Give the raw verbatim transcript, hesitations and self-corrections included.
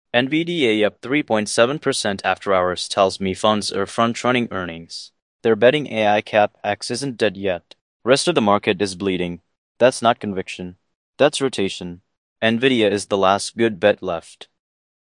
NVDA up three point seven percent after hours tells me funds are front-running earnings. They're betting A I Cap X isn't dead yet. Rest of the market is bleeding. That's not conviction. That's rotation. Nvidia is the last good bet left.